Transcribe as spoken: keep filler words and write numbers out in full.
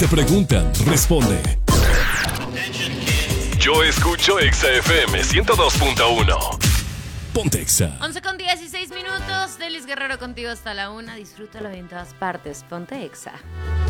te preguntan, responde. Yo escucho Exa F M ciento dos punto uno. Ponte Exa. once con dieciséis minutos. Delis Guerrero contigo hasta la una. Disfrútalo en todas partes. Ponte Exa.